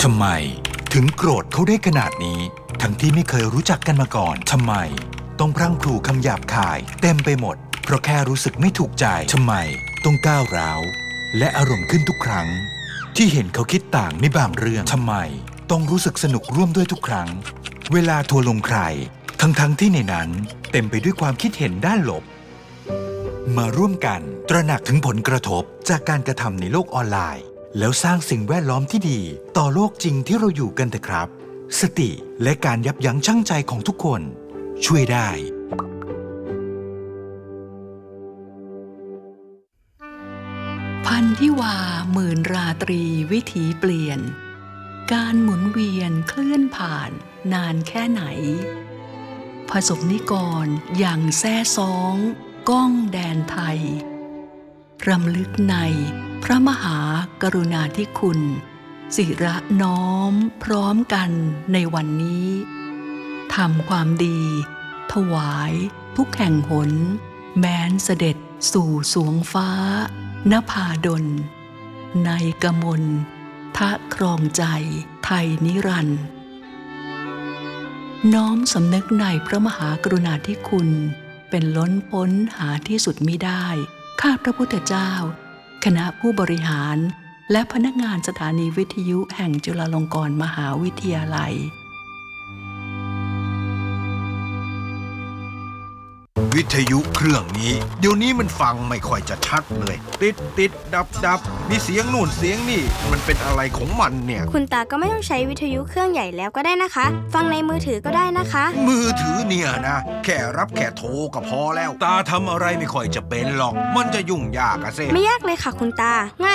ำไมถึงโกรธเขาได้ขนาดนี้ทั้งที่ไม่เคยรู้จักกันมาก่อนทำไมต้องพรั่งพรูคำหยาบคายเต็มไปหมดเพราะแค่รู้สึกไม่ถูกใจทำไมต้องก้าวร้าวและอารมณ์ขึ้นทุกครั้งที่เห็นเขาคิดต่างในบางเรื่องทำไมต้องรู้สึกสนุกร่วมด้วยทุกครั้งเวลาทัวร์ลงใครทั้งที่ในนั้นเต็มไปด้วยความคิดเห็นด้านลบมาร่วมกันตระหนักถึงผลกระทบจากการกระทำในโลกออนไลน์แล้วสร้างสิ่งแวดล้อมที่ดีต่อโลกจริงที่เราอยู่กันเถอะครับสติและการยับยั้งชั่งใจของทุกคนช่วยได้พันธิวาหมื่นราตรีวิถีเปลี่ยนการหมุนเวียนเคลื่อนผ่านนานแค่ไหนผสมนิกรอย่างแซ่ซ้องก้องแดนไทยรำลึกในพระมหากรุณาธิคุณสิระน้อมพร้อมกันในวันนี้ทำความดีถวายทุกแห่งหนแม้นเสด็จสู่สวงฟ้านภาดลในกมลทะครองใจไทยนิรันดร์น้อมสำนึกในพระมหากรุณาธิคุณเป็นล้นพ้นหาที่สุดมิได้ข้าพระพุทธเจ้าคณะผู้บริหารและพนักงานสถานีวิทยุแห่งจุฬาลงกรณ์มหาวิทยาลัยวิทยุเครื่องนี้เดี๋ยวนี้มันฟังไม่ค่อยจะชัดเลยติดดับมีเสียงนู่นเสียงนี่มันเป็นอะไรของมันเนี่ยคุณตาก็ไม่ต้องใช้วิทยุเครื่องใหญ่แล้วก็ได้นะคะฟังในมือถือก็ได้นะคะมือถือเนี่ยนะแค่รับแค่โทรก็พอแล้วตาทำอะไรไม่ค่อยจะเป็นหรอกมันจะยุ่งยากอะสิไม่ยากเลยค่ะคุณตาง่าย